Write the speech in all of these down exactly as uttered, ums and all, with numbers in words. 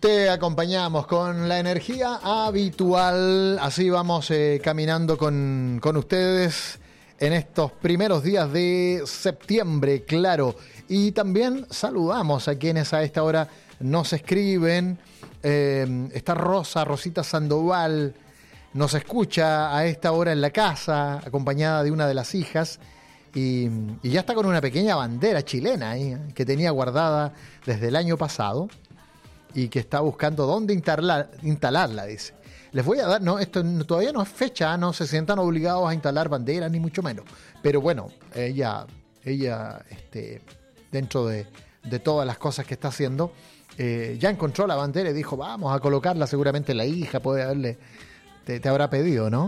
Te acompañamos con la energía habitual. Así vamos eh, caminando con, con ustedes en estos primeros días de septiembre, claro. Y también saludamos a quienes a esta hora nos escriben. Eh, está Rosa, Rosita Sandoval, nos escucha a esta hora en la casa, acompañada de una de las hijas. Y, y ya está con una pequeña bandera chilena ¿eh? que tenía guardada desde el año pasado y que está buscando dónde instalar, instalarla, dice. Les voy a dar, no, esto todavía no es fecha, no se sientan obligados a instalar banderas, ni mucho menos. Pero bueno, ella, ella este, dentro de, de todas las cosas que está haciendo, eh, ya encontró la bandera y dijo, vamos a colocarla, seguramente la hija puede haberle, te, te habrá pedido, ¿no?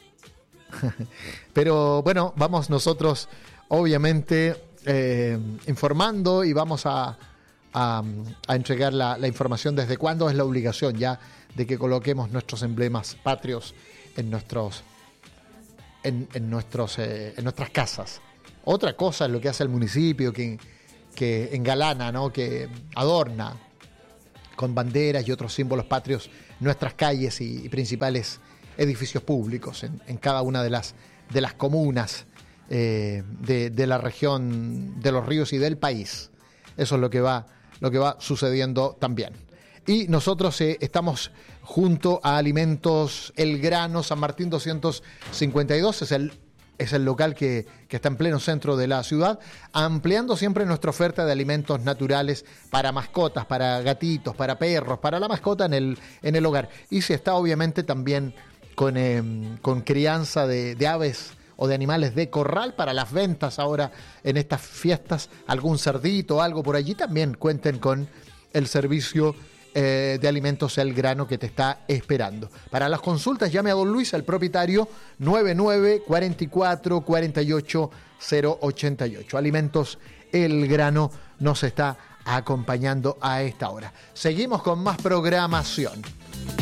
Pero bueno, vamos nosotros obviamente eh, informando y vamos a, a, a entregar la, la información desde cuándo es la obligación ya de que coloquemos nuestros emblemas patrios en nuestros en, en nuestros eh, en nuestras casas. Otra cosa es lo que hace el municipio, que, que engalana, ¿no? Que adorna con banderas y otros símbolos patrios nuestras calles y, y principales edificios públicos en, en cada una de las, de las comunas eh, de, de la región de los ríos y del país. Eso es lo que va, lo que va sucediendo también. Y nosotros eh, estamos junto a Alimentos El Grano, San Martín doscientos cincuenta y dos, es el, es el local que, que está en pleno centro de la ciudad, ampliando siempre nuestra oferta de alimentos naturales para mascotas, para gatitos, para perros, para la mascota en el, en el hogar. Y se está obviamente también Con, eh, con crianza de, de aves o de animales de corral para las ventas ahora en estas fiestas, algún cerdito o algo por allí, también cuenten con el servicio eh, de Alimentos El Grano que te está esperando. Para las consultas llame a don Luis, el propietario, nueve nueve cuatro cuatro cuatro ocho cero ocho ocho. Alimentos El Grano nos está acompañando a esta hora. Seguimos con más programación.